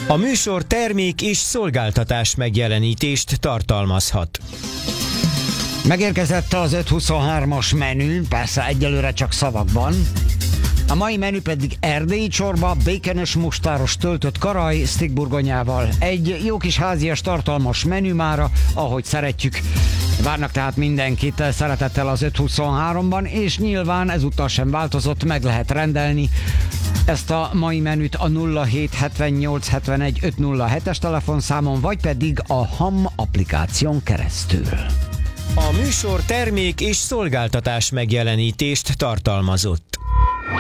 A műsor termék és szolgáltatás megjelenítést tartalmazhat. Megérkezett az 523-as menü, persze egyelőre csak szavakban. A mai menü pedig erdélyi csorba, békenes mustáros töltött karaj, stickburgonyával. Egy jó kis házias tartalmas menü mára, ahogy szeretjük. Várnak tehát mindenkit szeretettel az 523-ban, és nyilván ezúttal sem változott, meg lehet rendelni ezt a mai menüt a 077871 telefonszámon, vagy pedig a HAM applikáción keresztül. A műsor termék és szolgáltatás megjelenítést tartalmazott.